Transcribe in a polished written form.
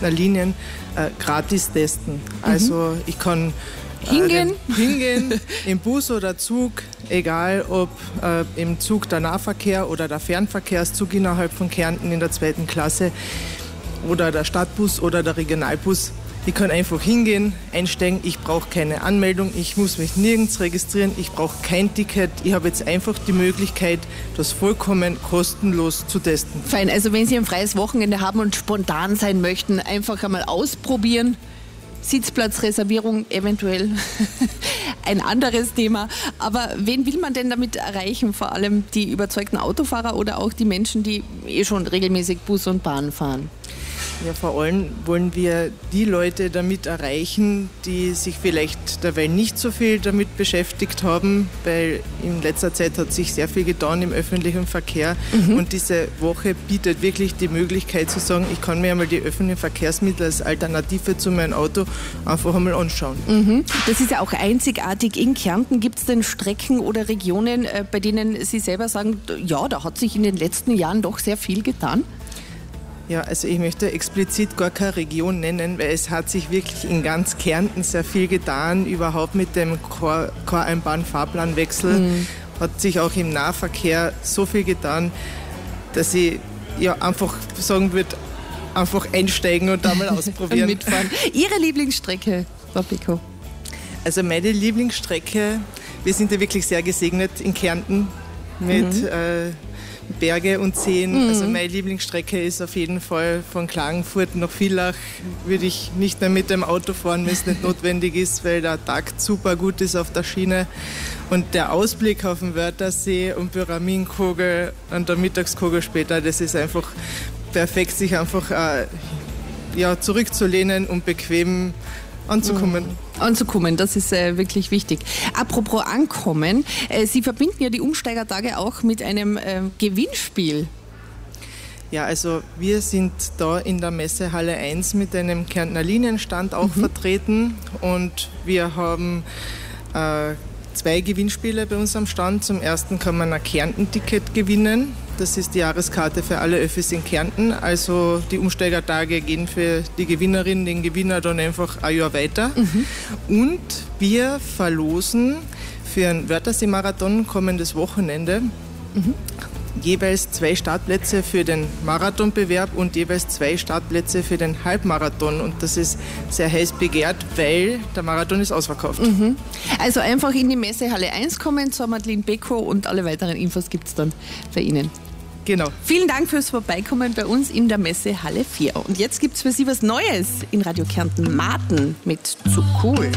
Kärntner Linien gratis testen. Also ich kann hingehen, im Bus oder Zug, egal ob im Zug der Nahverkehr oder der Fernverkehrszug innerhalb von Kärnten in der 2. Klasse oder der Stadtbus oder der Regionalbus. Ich kann einfach hingehen, einsteigen, ich brauche keine Anmeldung, ich muss mich nirgends registrieren, ich brauche kein Ticket. Ich habe jetzt einfach die Möglichkeit, das vollkommen kostenlos zu testen. Fein, also wenn Sie ein freies Wochenende haben und spontan sein möchten, einfach einmal ausprobieren. Sitzplatzreservierung eventuell ein anderes Thema. Aber wen will man denn damit erreichen? Vor allem die überzeugten Autofahrer oder auch die Menschen, die schon regelmäßig Bus und Bahn fahren? Ja, vor allem wollen wir die Leute damit erreichen, die sich vielleicht dabei nicht so viel damit beschäftigt haben, weil in letzter Zeit hat sich sehr viel getan im öffentlichen Verkehr und diese Woche bietet wirklich die Möglichkeit zu sagen, ich kann mir einmal die öffentlichen Verkehrsmittel als Alternative zu meinem Auto einfach einmal anschauen. Das ist ja auch einzigartig in Kärnten. Gibt es denn Strecken oder Regionen, bei denen Sie selber sagen, ja, da hat sich in den letzten Jahren doch sehr viel getan? Ja, also ich möchte explizit gar keine Region nennen, weil es hat sich wirklich in ganz Kärnten sehr viel getan. Überhaupt mit dem Choreinbahn-Fahrplanwechsel hat sich auch im Nahverkehr so viel getan, dass ich ja einfach sagen würde, einfach einsteigen und da mal ausprobieren. Mitfahren. Ihre Lieblingsstrecke, Frau Beko? Also meine Lieblingsstrecke, wir sind ja wirklich sehr gesegnet in Kärnten mit Berge und Seen. Also meine Lieblingsstrecke ist auf jeden Fall von Klagenfurt nach Villach. Würde ich nicht mehr mit dem Auto fahren, wenn es nicht notwendig ist, weil der Takt super gut ist auf der Schiene. Und der Ausblick auf den Wörthersee und Pyramienkogel und der Mittagskogel später, das ist einfach perfekt, sich einfach zurückzulehnen und bequem anzukommen. Anzukommen, das ist wirklich wichtig. Apropos Ankommen, Sie verbinden ja die Umsteigertage auch mit einem Gewinnspiel. Ja, also wir sind da in der Messehalle 1 mit einem Kärntner Linienstand auch vertreten und wir haben 2 Gewinnspiele bei uns am Stand. Zum ersten kann man ein Kärnten-Ticket gewinnen. Das ist die Jahreskarte für alle Öffis in Kärnten. Also die Umsteigertage gehen für die Gewinnerin, den Gewinner dann einfach ein Jahr weiter. Und wir verlosen für einen Wörthersee-Marathon kommendes Wochenende jeweils 2 Startplätze für den Marathonbewerb und jeweils 2 Startplätze für den Halbmarathon. Und das ist sehr heiß begehrt, weil der Marathon ist ausverkauft. Also einfach in die Messehalle 1 kommen zur Madeleine Beko und alle weiteren Infos gibt es dann bei Ihnen. Genau. Vielen Dank fürs Vorbeikommen bei uns in der Messehalle 4. Und jetzt gibt es für Sie was Neues in Radio Kärnten Marten mit Zu cool.